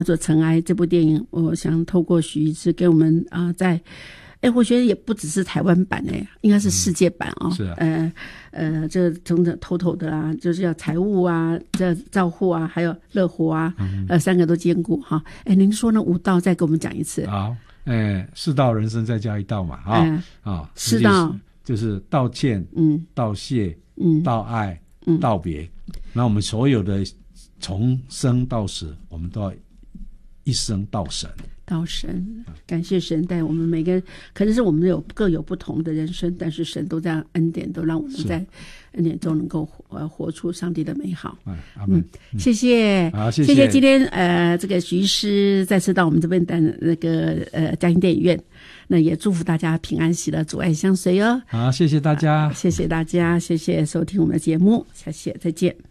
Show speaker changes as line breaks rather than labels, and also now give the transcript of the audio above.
做《尘埃》这部电影，我想透过许医师给我们我觉得也不只是台湾版应该是世界版
是啊，
这种的头头的啦，就是要财务啊、这照护啊，还有乐活啊，三个都兼顾哈。您说呢？五道再给我们讲一次。
好，四道人生再加一道嘛，
四道
就是道歉，道谢，道爱，道别。那我们所有的从生到死，我们都要一生到神。
到神，感谢神带我们每个人，可能是我们各有不同的人生，但是神都这样恩典，都让我们在恩典中能够活出上帝的美好。谢谢，
好，
谢谢今天这个徐医师再次到我们这边的那个嘉欣电影院，那也祝福大家平安喜乐，主爱相随哦。
好，谢谢大家，
谢谢大家，谢谢收听我们的节目，下期再见。